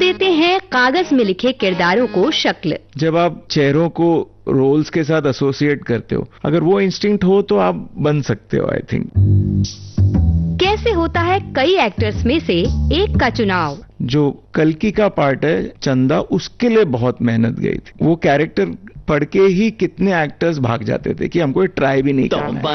देते हैं कागज में लिखे किरदारों को शक्ल। जब आप चेहरों को रोल्स के साथ एसोसिएट करते हो, अगर वो इंस्टिंक्ट हो तो आप बन सकते हो, आई थिंक। कैसे होता है कई एक्टर्स में से एक का चुनाव? जो कल्कि का पार्ट है चंदा, उसके लिए बहुत मेहनत गई थी। वो कैरेक्टर पढ़ के ही कितने एक्टर्स भाग जाते थे कि हमको ट्राई भी नहीं करना है।